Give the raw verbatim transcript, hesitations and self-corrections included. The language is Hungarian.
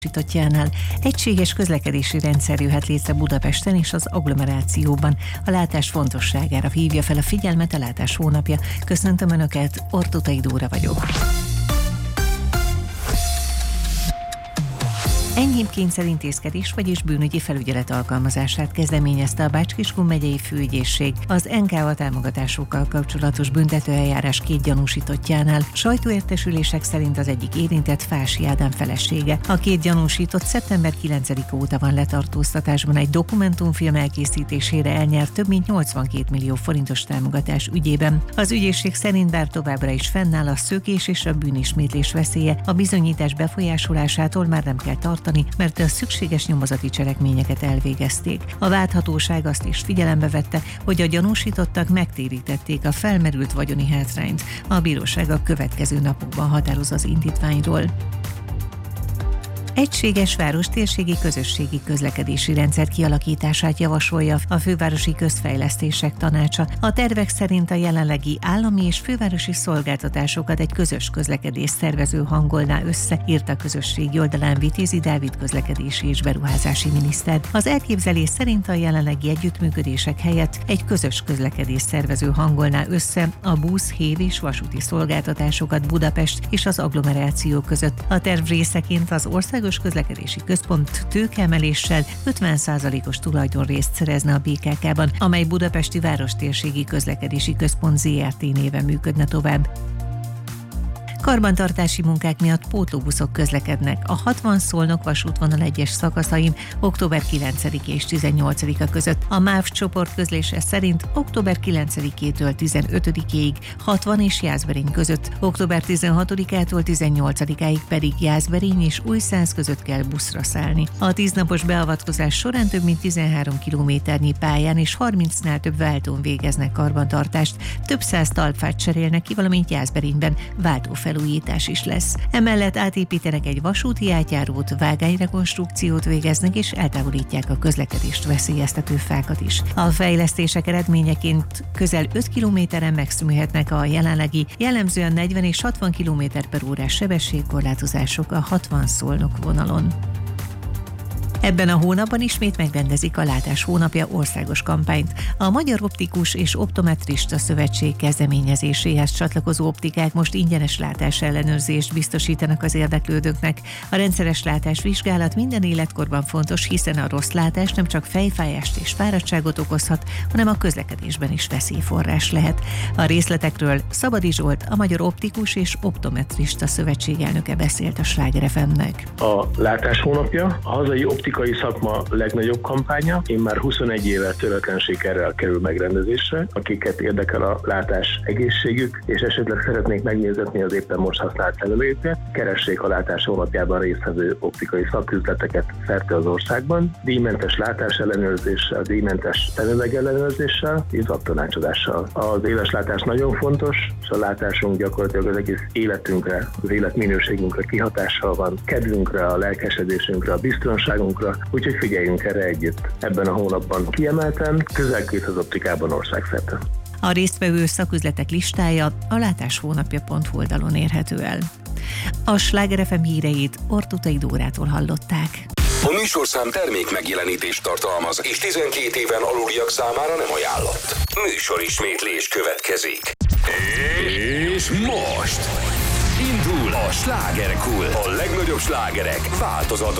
gyanúsítottjánál. Egységes közlekedési rendszer jöhet létre Budapesten és az agglomerációban. A látás fontosságára hívja fel a figyelmet a Látás hónapja. Köszöntöm Önöket, Ortutai Dóra vagyok. Enyhébb kényszerintézkedés, vagyis bűnügyi felügyelet alkalmazását kezdeményezte a Bács-Kiskun megyei főügyészség az en ká á támogatásokkal kapcsolatos büntetőeljárás két gyanúsítottjánál. Sajtóértesülések szerint az egyik érintett Fási Ádám felesége. A két gyanúsított szeptember kilencedike óta van letartóztatásban egy dokumentumfilm elkészítésére elnyert több mint nyolcvankét millió forintos támogatás ügyében. Az ügyészség szerint bár továbbra is fennáll a szökés és a bűnismétlés veszélye, a bizonyítás befolyásolásától már nem kell tartani, mert a szükséges nyomozati cselekményeket elvégezték. A vádhatóság azt is figyelembe vette, hogy a gyanúsítottak megtérítették a felmerült vagyoni hátrányt. A bíróság a következő napokban határoz az indítványról. Egységes várostérségi közösségi közlekedési rendszer kialakítását javasolja a Fővárosi Közfejlesztések Tanácsa. A tervek szerint a jelenlegi állami és fővárosi szolgáltatásokat egy közös közlekedés szervező hangolná össze, írta a közösségi oldalán Vitézi Dávid közlekedési és beruházási miniszter. Az elképzelés szerint a jelenlegi együttműködések helyett egy közös közlekedés szervező hangolná össze a busz, hév és vasúti szolgáltatásokat Budapest és az agglomeráció között. A terv részeként az ország Közlekedési Központ tőkeemeléssel ötven százalékos tulajdonrészt szerezne a bé ká ká-ban, amely Budapesti Várostérségi Közlekedési Központ zé er té néven működne tovább. Karbantartási munkák miatt pótlóbuszok közlekednek a hatvan Szolnok vasútvonal egyes szakaszain október kilencedike és tizennyolcadika között. A MÁV csoport közlése szerint október kilencedikétől tizenötödikéig hatvan és Jászberény között, október tizenhatodikától tizennyolcadikáig pedig Jászberény és Újszász között kell buszra szállni. A tíznapos beavatkozás során több mint tizenhárom kilométernyi pályán és harmincnál több váltón végeznek karbantartást, több száz talpfát cserélnek ki, valamint Jászberényben váltófelújítás felújítás is lesz. Emellett átépítenek egy vasúti átjárót, vágányrekonstrukciót végeznek és eltávolítják a közlekedést veszélyeztető fákat is. A fejlesztések eredményeként közel öt kilométeren megszűnhetnek a jelenlegi, jellemzően negyven és hatvan kilométer per órás sebességkorlátozások a hatvan Szolnok vonalon. Ebben a hónapban ismét megrendezik a Látás hónapja országos kampányt. A Magyar Optikus és Optometrista Szövetség kezdeményezéséhez csatlakozó optikák most ingyenes látásellenőrzést biztosítanak az érdeklődőknek. A rendszeres látásvizsgálat minden életkorban fontos, hiszen a rossz látás nem csak fejfájást és fáradtságot okozhat, hanem a közlekedésben is veszélyforrás lehet. A részletekről Szabadi Zsolt, a Magyar Optikus és Optometrista Szövetség elnöke beszélt a Sláger ef em-nek. A Látás hónapja a hazai optikai szakma legnagyobb kampánya, én már huszonegy éve töretlen sikerrel kerül megrendezésre, akiket érdekel a látás egészségük, és esetleg szeretnék megnézetni az éppen most használt felelőket, keressék a Látás hónapjában résztvevő optikai szaküzleteket szerte az országban, díjmentes látásellenőrzéssel, díjmentes szemüvegellenőrzéssel és szaktanácsadással. Az éles látás nagyon fontos, és a látásunk gyakorlatilag az egész életünkre, az életminőségünkre kihatással van, kedvünkre, a lelkesedésünkre, a biztonságunkra, úgyhogy figyeljünk erre együtt. Ebben a hónapban kiemelten közel kétszáz optikában országszerte. A résztvevő szaküzletek listája a látáshónapja pont hu oldalon érhető el. A Sláger ef em híreit Ortutai Dórától hallották. A műsorszám termék megjelenítést tartalmaz, és tizenkét éven aluliak számára nem ajánlott. Műsorismétlés következik. És most indul a Slágerkult. A legnagyobb slágerek változatos